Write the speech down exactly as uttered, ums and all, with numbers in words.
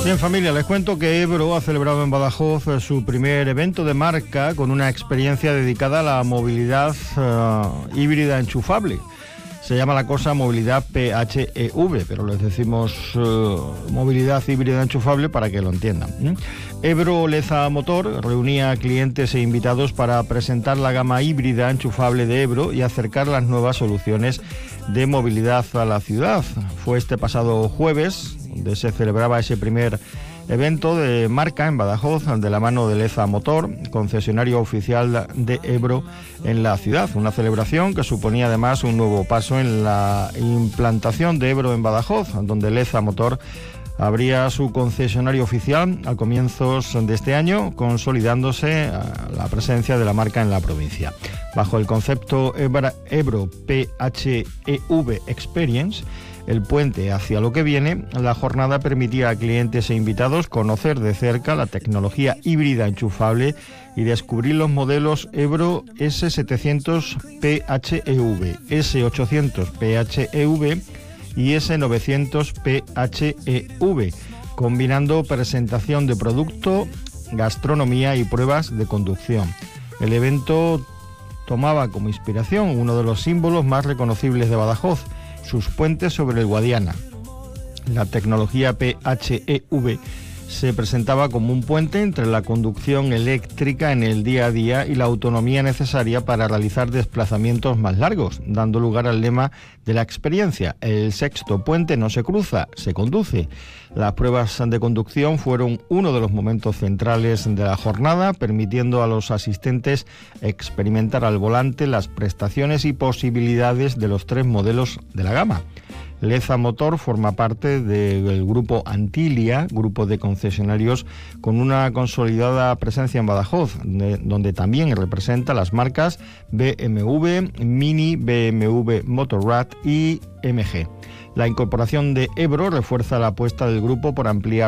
Bien, familia, les cuento que Ebro ha celebrado en Badajoz su primer evento de marca con una experiencia dedicada a la movilidad uh, híbrida enchufable. Se llama la cosa movilidad P H E V, pero les decimos uh, movilidad híbrida enchufable para que lo entiendan. ¿Mm? Ebro Leza Motor reunía a clientes e invitados para presentar la gama híbrida enchufable de Ebro y acercar las nuevas soluciones de movilidad a la ciudad. Fue este pasado jueves donde se celebraba ese primer evento de marca en Badajoz de la mano de Leza Motor, concesionario oficial de Ebro en la ciudad. Una celebración que suponía además un nuevo paso en la implantación de Ebro en Badajoz, donde Leza Motor abría su concesionario oficial a comienzos de este año, consolidándose la presencia de la marca en la provincia. Bajo el concepto Ebro P H E V Experience, el puente hacia lo que viene, la jornada permitía a clientes e invitados conocer de cerca la tecnología híbrida enchufable y descubrir los modelos Ebro S setecientos P H E V, S ochocientos P H E V y S novecientos P H E V, combinando presentación de producto, gastronomía y pruebas de conducción. El evento tomaba como inspiración uno de los símbolos más reconocibles de Badajoz, sus puentes sobre el Guadiana. La tecnología P H E V se presentaba como un puente entre la conducción eléctrica en el día a día y la autonomía necesaria para realizar desplazamientos más largos, dando lugar al lema de la experiencia: el sexto puente no se cruza, se conduce. Las pruebas de conducción fueron uno de los momentos centrales de la jornada, permitiendo a los asistentes experimentar al volante las prestaciones y posibilidades de los tres modelos de la gama. Leza Motor forma parte del grupo Antilia, grupo de concesionarios con una consolidada presencia en Badajoz, de, donde también representa las marcas B M W, Mini, B M W Motorrad y M G. La incorporación de Ebro refuerza la apuesta del grupo por ampliar